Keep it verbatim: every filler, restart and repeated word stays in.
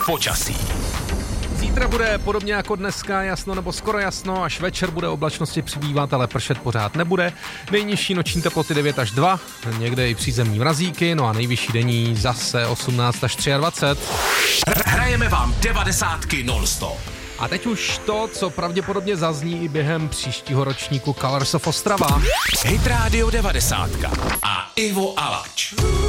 počasí. Zítra bude podobně jako dneska jasno nebo skoro jasno, až večer bude oblačnosti přibývat, ale pršet pořád nebude. Nejnižší noční teploty devět až dva, někde i přízemní mrazíky, no a nejvyšší denní zase osmnáct až dvacet tři. Hrajeme vám devadesátky non-stop. A teď už to, co pravděpodobně zazní i během příštího ročníku Colors of Ostrava. Hit Radio devadesát a Ivo Alač.